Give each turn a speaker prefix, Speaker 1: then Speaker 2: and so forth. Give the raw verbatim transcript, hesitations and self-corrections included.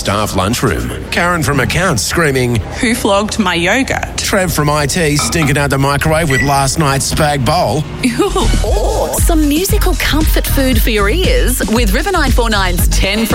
Speaker 1: staff lunchroom. Karen from accounts screaming,
Speaker 2: "Who flogged my yogurt?"
Speaker 1: Trev from I T stinking out the microwave with last night's spag bowl.
Speaker 3: Or some musical comfort food for your ears with River nine four nine's ten